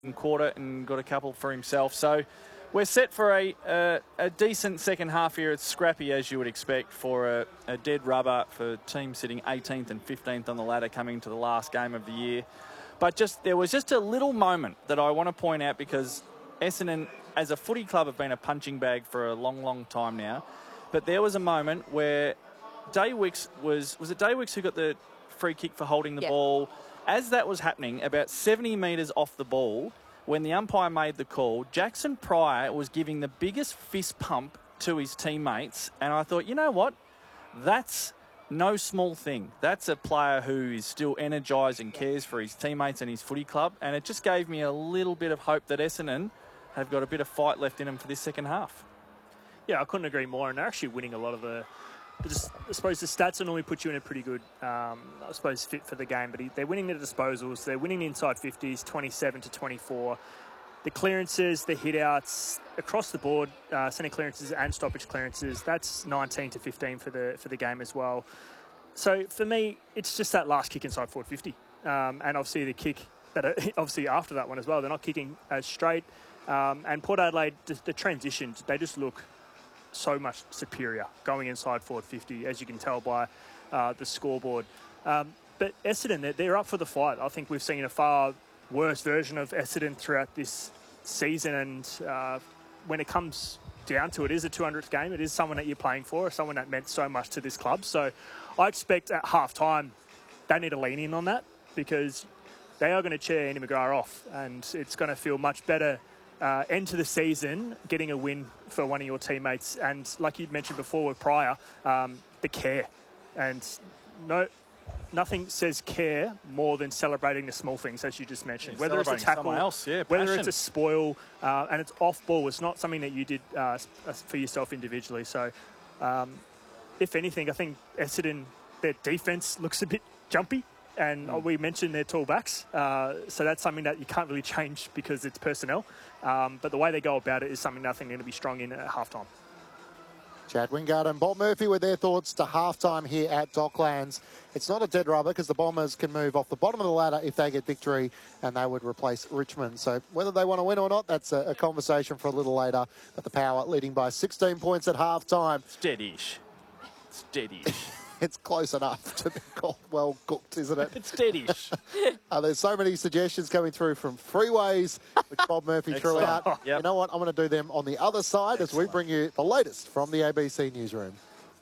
quarter and got a couple for himself. So we're set for a decent second half here. It's scrappy, as you would expect, for a dead rubber for teams sitting 18th and 15th on the ladder coming to the last game of the year. But there was just a little moment that I want to point out, because Essendon, as a footy club, have been a punching bag for a long, long time now. But there was a moment where Daywicks was it Daywicks who got the free kick for holding the ball? As that was happening, about 70 metres off the ball, when the umpire made the call, Jackson Pryor was giving the biggest fist pump to his teammates. And I thought, you know what? That's no small thing. That's a player who is still energised and cares for his teammates and his footy club. And it just gave me a little bit of hope that Essendon have got a bit of fight left in them for this second half. Yeah, I couldn't agree more. And they're actually winning a lot of I suppose the stats will normally put you in a pretty good, fit for the game. But they're winning the disposals. They're winning the inside 50s, 27 to 24. The clearances, the hit-outs, across the board, centre clearances and stoppage clearances, that's 19 to 15 for the game as well. So for me, it's just that last kick inside forward 50. And obviously the kick, obviously after that one as well, they're not kicking as straight. And Port Adelaide, the transitions, they just look so much superior going inside forward 50, as you can tell by the scoreboard. But Essendon, they're up for the fight. I think we've seen a far worse version of Essendon throughout this season, and when it comes down to it, is a 200th game. It is someone that you're playing for, someone that meant so much to this club. So I expect at half-time they need to lean in on that, because they are going to cheer Andy McGrath off, and it's going to feel much better end to the season, getting a win for one of your teammates. And like you mentioned before with Pryor, the care. And nothing says care more than celebrating the small things, as you just mentioned. Whether it's a tackle, whether it's a spoil, and it's off ball. It's not something that you did for yourself individually. So, if anything, I think Essendon, their defence looks a bit jumpy. And we mentioned their tall backs. So that's something that you can't really change because it's personnel. But the way they go about it is something I think they're going to be strong in at halftime. Chad Wingard and Bob Murphy with their thoughts to halftime here at Docklands. It's not a dead rubber, because the Bombers can move off the bottom of the ladder if they get victory, and they would replace Richmond. So whether they want to win or not, that's a conversation for a little later. But the Power leading by 16 points at halftime. It's deadish. It's close enough to be called well cooked, isn't it? It's deadish. There's so many suggestions coming through from Freeways, which Bob Murphy threw out. Yep. You know what? I'm going to do them on the other side as we bring you the latest from the ABC Newsroom.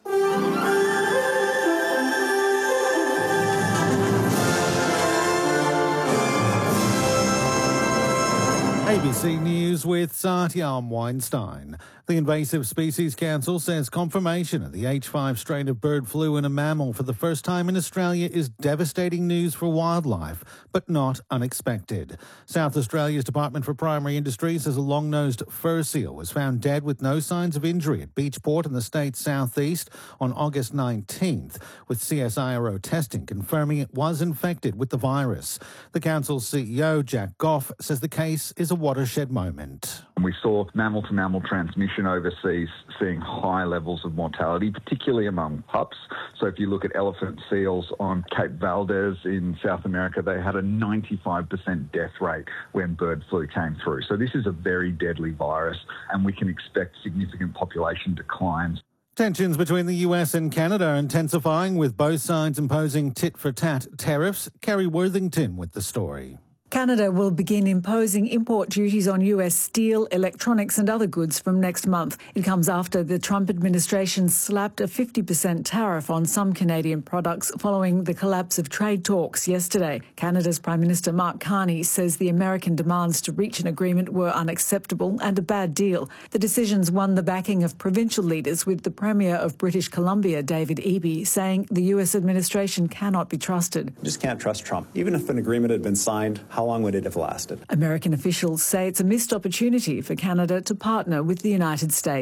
ABC News with Satyam Weinstein. The Invasive Species Council says confirmation of the H5 strain of bird flu in a mammal for the first time in Australia is devastating news for wildlife, but not unexpected. South Australia's Department for Primary Industries says a long-nosed fur seal was found dead with no signs of injury at Beachport in the state's southeast on August 19th, with CSIRO testing confirming it was infected with the virus. The council's CEO, Jack Goff, says the case is a watershed moment. We saw mammal-to-mammal transmission overseas, seeing high levels of mortality, particularly among pups. So if you look at elephant seals on Cape Valdez in South America, they had a 95% death rate when bird flu came through. So this is a very deadly virus, and we can expect significant population declines. Tensions between the US and Canada are intensifying, with both sides imposing tit-for-tat tariffs. Kerry Worthington with the story. Canada will begin imposing import duties on US steel, electronics and other goods from next month. It comes after the Trump administration slapped a 50% tariff on some Canadian products following the collapse of trade talks yesterday. Canada's Prime Minister Mark Carney says the American demands to reach an agreement were unacceptable and a bad deal. The decisions won the backing of provincial leaders, with the Premier of British Columbia, David Eby, saying the US administration cannot be trusted. You just can't trust Trump. Even if an agreement had been signed, how long would it have lasted? American officials say it's a missed opportunity for Canada to partner with the United States.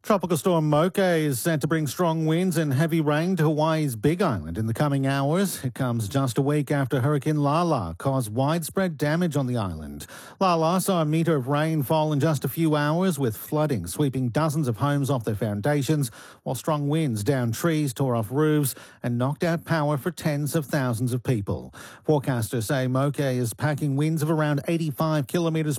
Tropical storm Moke is set to bring strong winds and heavy rain to Hawaii's Big Island in the coming hours. It comes just a week after Hurricane Lala caused widespread damage on the island. Lala saw a metre of rain fall in just a few hours, with flooding sweeping dozens of homes off their foundations, while strong winds downed trees, tore off roofs and knocked out power for tens of thousands of people. Forecasters say Moke is packing winds of around 85 kilometres